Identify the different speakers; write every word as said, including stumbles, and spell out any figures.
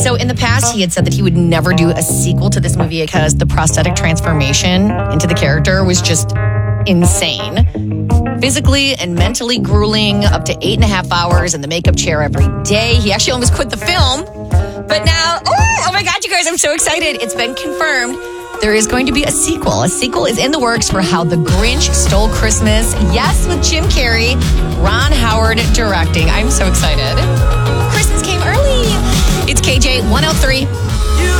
Speaker 1: So in the past, he had said that he would never do a sequel to this movie because the prosthetic transformation into the character was just insane. Physically and mentally grueling, up to eight and a half hours in the makeup chair every day. He actually almost quit the film. But now, oh, oh my God, you guys, I'm so excited. It's been confirmed. There is going to be a sequel. A sequel is in the works for How the Grinch Stole Christmas. Yes, with Jim Carrey, Ron Howard directing. I'm so excited. Christmas came early. It's K J one oh three.